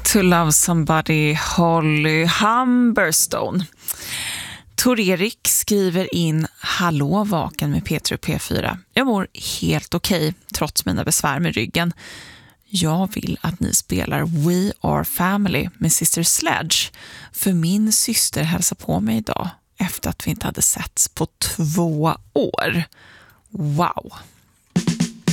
to love somebody, Holly Humberstone. Tor-Erik skriver in: hallå vaken med Peter och P4. Jag mår helt okej trots mina besvär med ryggen. Jag vill att ni spelar We Are Family med Sister Sledge, för min syster hälsar på mig idag efter att vi inte hade setts på 2 år. Wow,